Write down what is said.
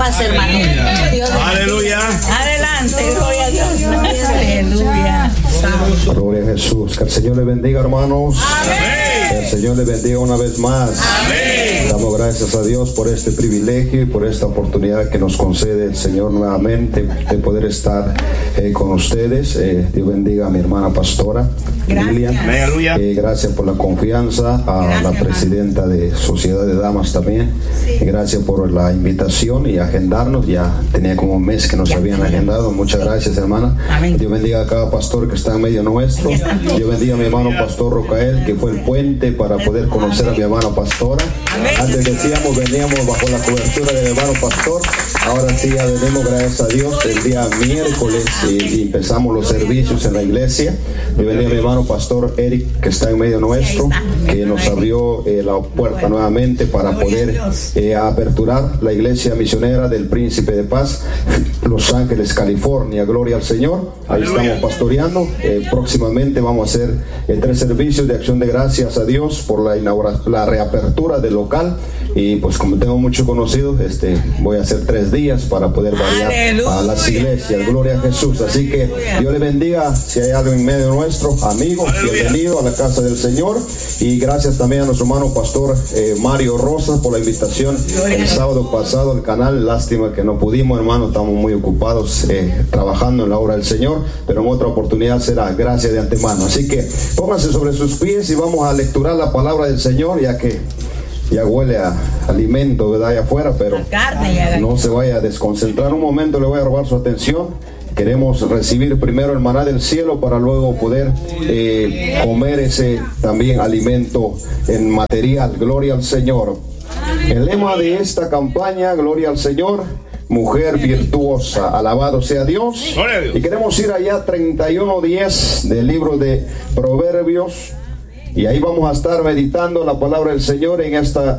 pase, hermano. Aleluya. Adelante, gloria a Dios. Aleluya. Gloria a Jesús. Que el Señor le bendiga, hermanos. Amén. Que el Señor le bendiga una vez más. Amén. Damos gracias a Dios por este privilegio y por esta oportunidad que nos concede el Señor nuevamente de poder estar con ustedes. Dios bendiga a mi hermana pastora Lilian. Aleluya. Gracias por la confianza, a la presidenta de Sociedad de Damas también. Gracias por la invitación y agendarnos. Ya tenía como un mes que nos habían agendado. Muchas gracias, hermana. Amén. Dios bendiga a cada pastor que está en medio nuestro. Dios bendiga a mi hermano pastor Rocael, que fue el puente para poder conocer a mi hermana pastora. Antes decíamos, veníamos bajo la cobertura del hermano pastor. Ahora sí ya venimos, gracias a Dios, el día miércoles y empezamos los servicios en la iglesia. Dios bendiga a mi hermano pastor Eric, que está en medio nuestro, que nos abrió la puerta nuevamente para poder aperturar la iglesia misionera del Príncipe de Paz, Los Ángeles, California. Gloria al Señor. Ahí estamos pastoreando. Próximamente vamos a hacer 3 servicios de acción de gracias a Dios por la reapertura del local. Y pues como tengo muchos conocidos, voy a hacer 3 días para poder variar a las iglesias. Gloria a Jesús. Así que Dios le bendiga. Si hay algo en medio nuestro, amigos, bienvenido a la casa del Señor. Y gracias también a nuestro hermano pastor Mario Rosas por la invitación el sábado pasado al canal. Lástima que no pudimos, hermano, estamos muy ocupados trabajando en la obra del Señor, pero en otra oportunidad será. Gracias de antemano. Así que pónganse sobre sus pies y vamos a lecturar la palabra del Señor, ya que ya huele a alimento, ¿verdad? Allá afuera, pero no se vaya a desconcentrar un momento. Le voy a robar su atención. Queremos recibir primero el maná del cielo para luego poder comer ese también alimento en material. Gloria al Señor. El lema de esta campaña, gloria al Señor, mujer virtuosa, alabado sea Dios. Y queremos ir allá 31:10 del libro de Proverbios. Y ahí vamos a estar meditando la palabra del Señor en esta